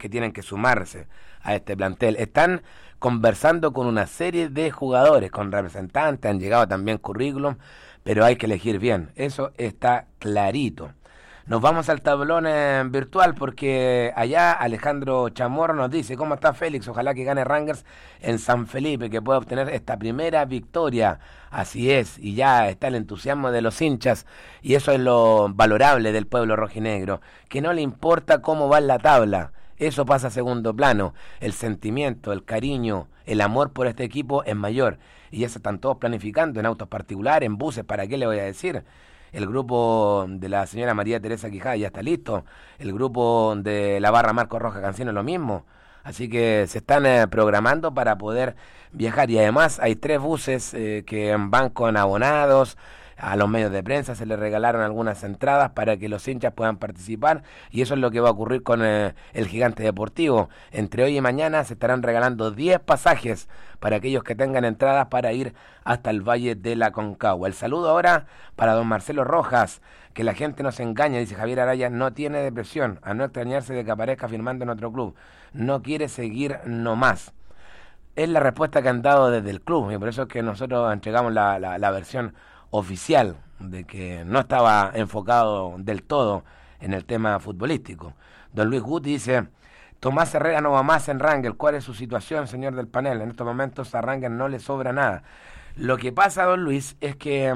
que tienen que sumarse a este plantel. Están conversando con una serie de jugadores, con representantes, han llegado también currículum, pero hay que elegir bien, eso está clarito. Nos vamos al tablón virtual porque allá Alejandro Chamorro nos dice: ¿cómo está Félix? Ojalá que gane Rangers en San Felipe, que pueda obtener esta primera victoria. Así es, y ya está el entusiasmo de los hinchas, y eso es lo valorable del pueblo rojinegro, que no le importa cómo va en la tabla, eso pasa a segundo plano. El sentimiento, el cariño, el amor por este equipo es mayor, y ya se están todos planificando en autos particulares, en buses, ¿para qué le voy a decir? El grupo de la señora María Teresa Quijada ya está listo. El grupo de la barra Marco Roja Cancino lo mismo. Así que se están programando para poder viajar. Y además hay 3 buses que van con abonados. A los medios de prensa se les regalaron algunas entradas para que los hinchas puedan participar, y eso es lo que va a ocurrir con el Gigante Deportivo. Entre hoy y mañana se estarán regalando 10 pasajes para aquellos que tengan entradas para ir hasta el Valle de la Concagua. El saludo ahora para don Marcelo Rojas: que la gente no se engaña, dice Javier Araya, no tiene depresión, a no extrañarse de que aparezca firmando en otro club, no quiere seguir nomás. Es la respuesta que han dado desde el club, y por eso es que nosotros entregamos la versión oficial de que no estaba enfocado del todo en el tema futbolístico. Don Luis Guti dice: Tomás Herrera no va más en Rangers. ¿Cuál es su situación, señor del panel? En estos momentos a Rangers no le sobra nada. Lo que pasa, don Luis, es que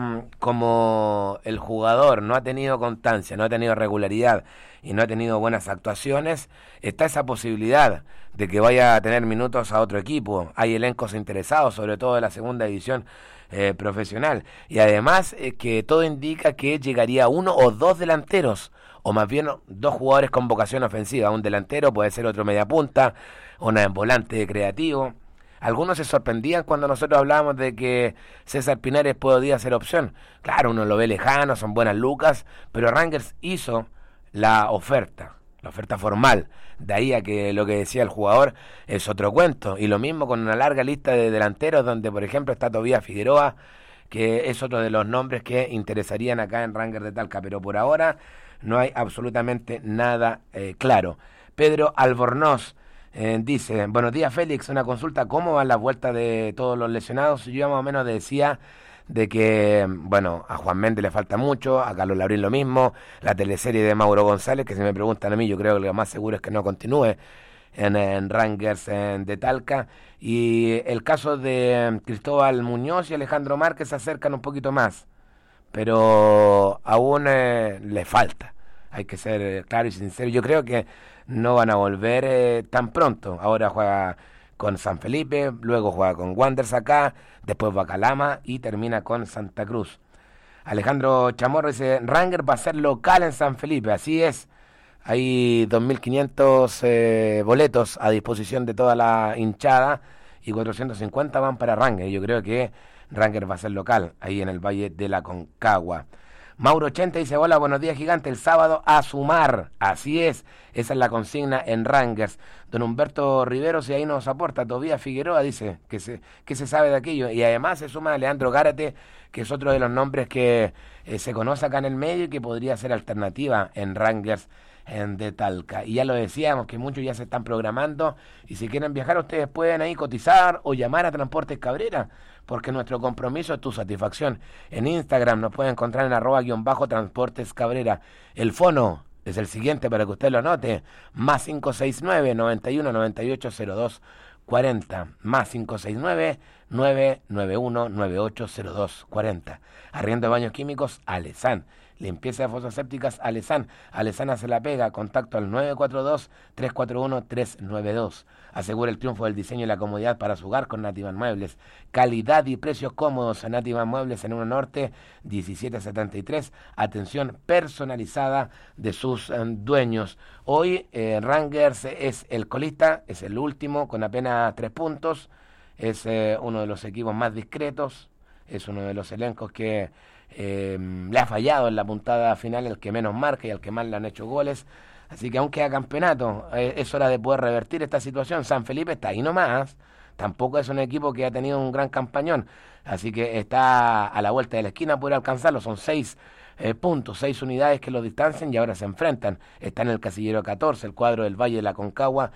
como el jugador no ha tenido constancia, no ha tenido regularidad y no ha tenido buenas actuaciones, está esa posibilidad de que vaya a tener minutos a otro equipo. Hay elencos interesados, sobre todo de la segunda división profesional, y además que todo indica que llegaría 1 o 2 delanteros, o más bien 2 jugadores con vocación ofensiva. Un delantero, puede ser otro mediapunta, un volante creativo. Algunos se sorprendían cuando nosotros hablábamos de que César Pinares podía ser opción. Claro, uno lo ve lejano, son buenas lucas, pero Rangers hizo la oferta formal. De ahí a que lo que decía el jugador es otro cuento. Y lo mismo con una larga lista de delanteros, donde por ejemplo está Tobías Figueroa, que es otro de los nombres que interesarían acá en Rangers de Talca, pero por ahora no hay absolutamente nada claro. Pedro Albornoz dice: buenos días Félix, una consulta, ¿cómo van las vueltas de todos los lesionados? Yo más o menos decía de que, bueno, a Juan Méndez le falta mucho, a Carlos Laurín lo mismo, la teleserie de Mauro González, que si me preguntan a mí, yo creo que lo más seguro es que no continúe en Rangers de Talca, y el caso de Cristóbal Muñoz y Alejandro Márquez se acercan un poquito más, pero aún le falta, hay que ser claro y sincero. Yo creo que no van a volver tan pronto. Ahora juega con San Felipe, luego juega con Wanderers acá, después va a Calama y termina con Santa Cruz. Alejandro Chamorro dice: Rangers va a ser local en San Felipe. Así es, hay 2.500 boletos a disposición de toda la hinchada y 450 van para Rangers. Yo creo que Rangers va a ser local ahí en el Valle de la Concagua. Mauro 80 dice: hola, buenos días Gigante, el sábado a sumar. Así es, esa es la consigna en Rangers. Don Humberto Rivero, si ahí nos aporta. Tobías Figueroa dice que se sabe de aquello, y además se suma Leandro Gárate, que es otro de los nombres que se conoce acá en el medio y que podría ser alternativa en Rangers de Talca. Y ya lo decíamos, que muchos ya se están programando, y si quieren viajar ustedes pueden ahí cotizar o llamar a Transportes Cabrera, porque nuestro compromiso es tu satisfacción. En Instagram nos pueden encontrar en @Transportes Cabrera. El fono es el siguiente para que usted lo anote: más 569 91 98 02 40, más 569 991 98 02 40. Arriendo de baños químicos Alesan. Limpieza de fosas sépticas Alesan. Alesan hace la pega. Contacto al 942-341-392. Asegura el triunfo del diseño y la comodidad para su hogar con Nativan Muebles. Calidad y precios cómodos en Nativan Muebles en 1 Norte 1773. Atención personalizada de sus dueños. Hoy Rangers es el colista, es el último con apenas 3 puntos. Es uno de los equipos más discretos. Es uno de los elencos que le ha fallado en la puntada final, el que menos marca y el que más le han hecho goles. Así que aún queda campeonato, es hora de poder revertir esta situación. San Felipe está ahí nomás, tampoco es un equipo que ha tenido un gran campañón, así que está a la vuelta de la esquina, puede alcanzarlo. Son 6 puntos, 6 unidades que lo distancian, y ahora se enfrentan. Está en el casillero 14 el cuadro del Valle de la Concagua